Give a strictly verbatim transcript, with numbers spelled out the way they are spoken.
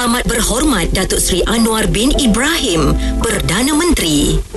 Amat Berhormat Datuk Seri Anwar bin Ibrahim, Perdana Menteri.